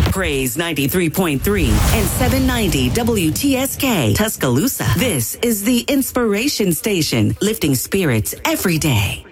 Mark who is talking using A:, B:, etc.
A: Praise 93.3 and 790 WTSK Tuscaloosa. This is the Inspiration Station, lifting spirits every day.